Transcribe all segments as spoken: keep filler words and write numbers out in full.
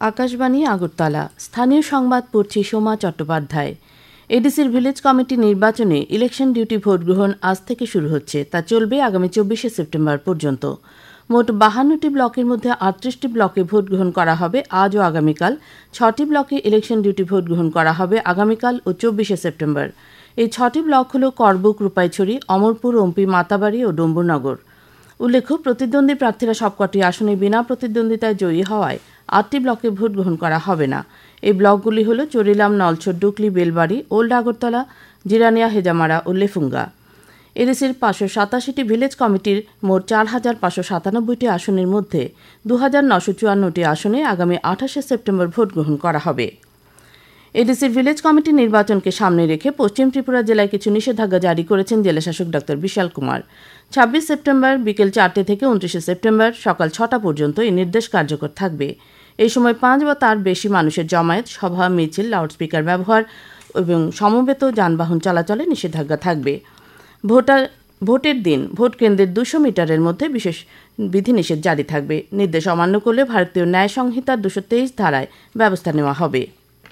আকাশবাণী আগরতলা। স্থানীয় সংবাদ পড়ছি সোমা চট্টোপাধ্যায়। এডিসির ভিলেজ কমিটি নির্বাচনে ইলেকশন ডিউটি ভোট গ্রহণ আজ থেকে শুরু হচ্ছে। তা চলবে আগামী চব্বিশে সেপ্টেম্বর পর্যন্ত। মোট বাহান্নটি ব্লকের মধ্যে আটত্রিশটি ব্লকে ভোট গ্রহণ করা হবে আজ ও আগামীকাল। ছটি ব্লকে ইলেকশন ডিউটি ভোট গ্রহণ করা হবে আগামীকাল ও চব্বিশে সেপ্টেম্বর। এই ছটি ব্লক হল করবুক, রূপাইছড়ি, অমরপুর, ওমপি, মাতাবাড়ি ও ডম্বুরনগর। উল্লেখ্য, প্রতিদ্বন্দ্বী প্রার্থীরা সবকটি আসনে বিনা প্রতিদ্বন্দ্বিতায় জয়ী হওয়ায় আটটি ব্লকে ভোট গ্রহণ করা হবে না। এই ব্লকগুলি হল চরিলাম, নলছড়, ডুকলি, বেলবাড়ি, ওল্ড আগরতলা, জিরানিয়া, হেজামারা ও লেফুঙ্গা। এডিসির পাঁচশো সাতাশিটি ভিলেজ কমিটির মোট চার হাজার পাঁচশো সাতানব্বইটি আসনের মধ্যে দু হাজার নশো চুয়ান্নটি আসনে আগামী আঠাশে সেপ্টেম্বর ভোট গ্রহণ করা হবে। এডিসির ভিলেজ কমিটি নির্বাচনকে সামনে রেখে পশ্চিম ত্রিপুরা জেলায় কিছু নিষেধাজ্ঞা জারি করেছেন জেলাশাসক ডক্টর বিশাল কুমার। ছাব্বিশ সেপ্টেম্বর বিকেল চারটে থেকে উনত্রিশে সেপ্টেম্বর সকাল ছটা পর্যন্ত এই নির্দেশ কার্যকর থাকবে। এই সময় পাঁচ বা তার বেশি মানুষের জমায়েত, সভা, মিছিল, লাউডস্পিকার ব্যবহার এবং সমবেত যানবাহন চলাচলে নিষেধাজ্ঞা থাকবে। ভোটার ভোটের দিন ভোট কেন্দ্রের দুশো মিটারের মধ্যে বিশেষ বিধিনিষেধ জারি থাকবে। নির্দেশ অমান্য করলে ভারতীয় ন্যায় সংহিতার দুশো তেইশ ধারায় ব্যবস্থা নেওয়া হবে।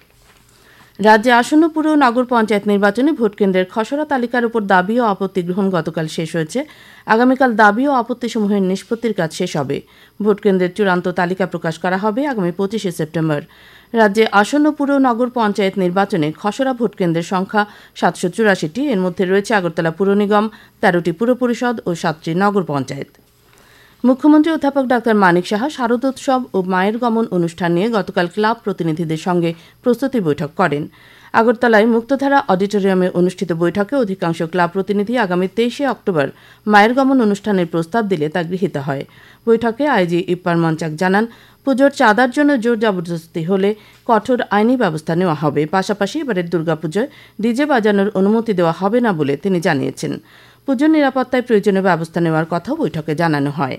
রাজ্যে আসন্ন পুর ও নগর পঞ্চায়েত নির্বাচনে ভোটকেন্দ্রের খসড়া তালিকার উপর দাবি ও আপত্তি গ্রহণ গতকাল শেষ হয়েছে। আগামীকাল দাবি ও আপত্তিসমূহের নিষ্পত্তির কাজ শেষ হবে। ভোটকেন্দ্রের চূড়ান্ত তালিকা প্রকাশ করা হবে আগামী পঁচিশে সেপ্টেম্বর। রাজ্যে আসন্ন পুর ও নগর পঞ্চায়েত নির্বাচনে খসড়া ভোটকেন্দ্রের সংখ্যা সাতশো চুরাশিটি। এর মধ্যে রয়েছে আগরতলা পুর নিগম, তেরোটি পুর পরিষদ ও সাতটি নগর পঞ্চায়েত। মুখ্যমন্ত্রী অধ্যাপক ডাক্তার মানিক সাহা শারদোৎসব ও মায়ের গমন অনুষ্ঠান নিয়ে গতকাল ক্লাব প্রতিনিধিদের সঙ্গে প্রস্তুতি বৈঠক করেন। আগরতলায় মুক্তধারা অডিটোরিয়ামে অনুষ্ঠিত বৈঠকে অধিকাংশ ক্লাব প্রতিনিধি আগামী তেইশে অক্টোবর মায়ের গমন অনুষ্ঠানের প্রস্তাব দিলে তা গৃহীত হয়। বৈঠকে আইজি ইপ্পার মঞ্চাক জানান, পুজোর চাঁদার জন্য জোর জবরদস্তি হলে কঠোর আইনি ব্যবস্থা নেওয়া হবে। পাশাপাশি এবারের দুর্গাপুজোয় ডিজে বাজানোর অনুমতি দেওয়া হবে না বলে তিনি জানিয়েছেন। পুজোর নিরাপত্তায় প্রয়োজনীয় ব্যবস্থা নেওয়ার কথাও বৈঠকে জানানো হয়।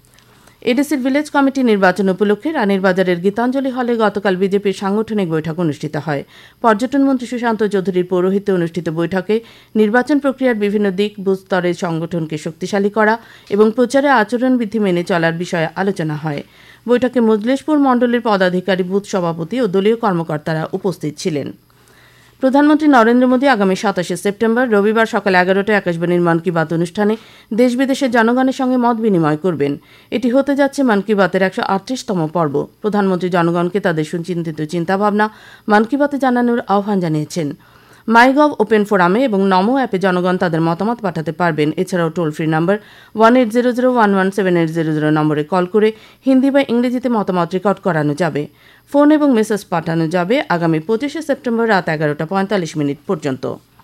এডিসির ভিলেজ কমিটি নির্বাচন উপলক্ষে রানীর বাজারের গীতাঞ্জলি হলে গতকাল বিজেপির সাংগঠনিক বৈঠক অনুষ্ঠিত হয়। পর্যটন মন্ত্রী সুশান্ত চৌধুরীর পৌরোহিত্যে অনুষ্ঠিত বৈঠকে নির্বাচন প্রক্রিয়ার বিভিন্ন দিক, বুথ স্তরের সংগঠনকে শক্তিশালী করা এবং প্রচারে আচরণবিধি মেনে চলার বিষয়ে আলোচনা হয়। বৈঠকে মজলিশপুর মণ্ডলের পদাধিকারী, বুথ সভাপতি ও দলীয় কর্মকর্তারা উপস্থিত ছিলেন। প্রধানমন্ত্রী নরেন্দ্র মোদী আগামী সাতাশে সেপ্টেম্বর রবিবার সকাল এগারোটায় আকাশবাণীর মন কি বাত অনুষ্ঠানে দেশ বিদেশের জনগণের সঙ্গে মত বিনিময় করবেন। এটি হতে যাচ্ছে মন কি বাতের একশো আটত্রিশতম পর্ব। প্রধানমন্ত্রী জনগণকে তাদের সুচিন্তিত চিন্তাভাবনা মন কি বাতে জানানোর আহ্বান জানিয়েছেন। মাইগভ ওপেন ফোরামে এবং নমো অ্যাপে জনগণ তাদের মতামত পাঠাতে পারবেন। এছাড়াও toll free number one eight zero zero one one seven eight zero zero নম্বরে কল করে হিন্দি বা ইংরেজিতে মতামত রেকর্ড করানো যাবে। ফোন এবং মেসেজ পাঠানো যাবে আগামী পঁচিশে সেপ্টেম্বর রাত এগারোটা পঁয়তাল্লিশ মিনিট পর্যন্ত।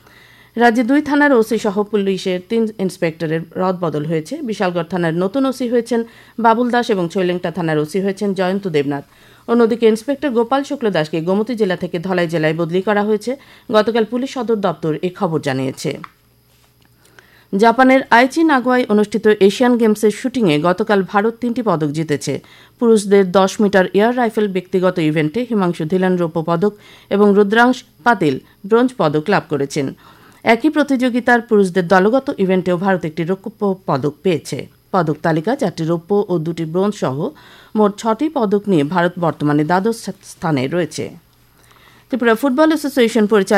রাজ্যে দুই থানার ওসি সহ পুলিশের তিন ইন্সপেক্টরের রদবদল হয়েছে। বিশালগড় থানার নতুন ওসি হয়েছেন বাবুল দাস এবং চৈলেংটা থানার ওসি হয়েছেন জয়ন্ত দেবনাথ। অন্যদিকে ইন্সপেক্টর গোপাল শুক্ল দাসকে গোমতী জেলা থেকে ধলাই জেলায় বদলি করা হয়েছে। গতকাল পুলিশ সদর দপ্তর এ খবর জানিয়েছে। জাপানের আইচি নাগোয়ায় অনুষ্ঠিত এশিয়ান গেমসের শুটিংয়ে গতকাল ভারত তিনটি পদক জিতেছে। পুরুষদের দশ মিটার এয়ার রাইফেল ব্যক্তিগত ইভেন্টে হিমাংশু ধিলান রৌপ্য পদক এবং রুদ্রাংশ পাতিল ব্রোঞ্জ পদক লাভ করেছেন। একই প্রতিযোগিতার পুরুষদের দলগত ইভেন্টেও ভারত একটি রৌপ্য পদক পেয়েছে। পদক তালিকা চারটি রৌপ্য ও দুটি ব্রোঞ্জ সহ মোট ছটি পদক নিয়ে ভারত বর্তমানে দ্বাদশ স্থানে রয়েছে। ত্রিপুরা ফুটবল অ্যাসোসিয়েশন পরিচালক